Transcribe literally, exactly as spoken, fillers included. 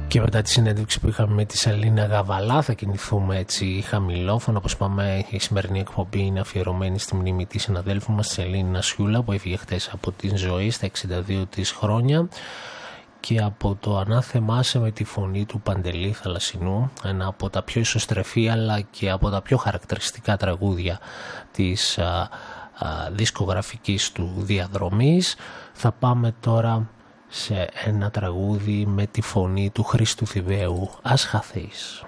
Και μετά τη συνέντευξη που είχαμε με τη Σελίνα Γαβαλά θα κινηθούμε έτσι χαμηλόφωνα. Όπως είπαμε, η σημερινή εκπομπή είναι αφιερωμένη στη μνήμη της συναδέλφου μας Σελίνα Σιούλα, που έφυγε χτες από την ζωή στα εξήντα δύο της χρόνια, και από το «Ανάθεμά σε» με τη φωνή του Παντελή Θαλασσινού, ένα από τα πιο ισοστρεφή αλλά και από τα πιο χαρακτηριστικά τραγούδια της α, α, δισκογραφικής του διαδρομής. Θα πάμε τώρα σε ένα τραγούδι με τη φωνή του Χρήστου Θηβαίου, «Ας χαθείς».